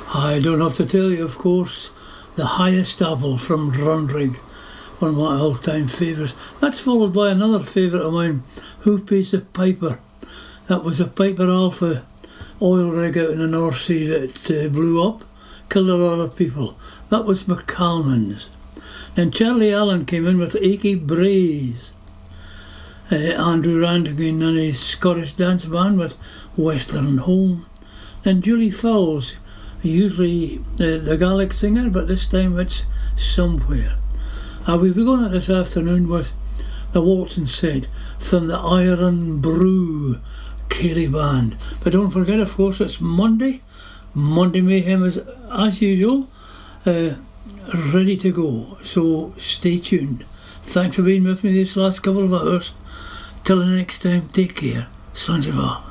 I don't have to tell you, of course, The Highest Apple from Runrig, one of my all-time favourites. That's followed by another favourite of mine, Who Pays the Piper? That was a Piper Alpha oil rig out in the North Sea that blew up, killed a lot of people. That was McCalman's. Then Charlie Allen came in with Achy Braes. Andrew Randigan and his Scottish dance band with Western Home. Then Julie Fowles, usually the Gaelic singer, but this time it's Somewhere. We'll be going out this afternoon with the Walton Said from the Iron Brew Kerry Band. But don't forget, of course, it's Monday. Monday Mayhem is, as usual, ready to go. So stay tuned. Thanks for being with me these last couple of hours. Till the next time, take care. Sanjiva.